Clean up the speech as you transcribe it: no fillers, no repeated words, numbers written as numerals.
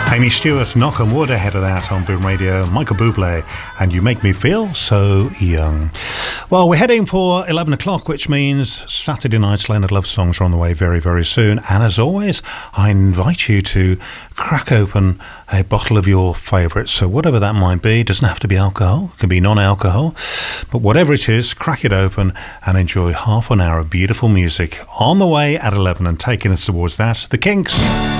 Amy Stewart, Knock on Wood ahead of that on Boom Radio. Michael Bublé, and You Make Me Feel So Young. Well, we're heading for 11 o'clock, which means Saturday night's Leonard Love songs are on the way very, very soon. And as always, I invite you to crack open a bottle of your favourite. So whatever that might be, doesn't have to be alcohol, it can be non-alcohol. But whatever it is, crack it open and enjoy half an hour of beautiful music. On the way at 11 and taking us towards that, The Kinks.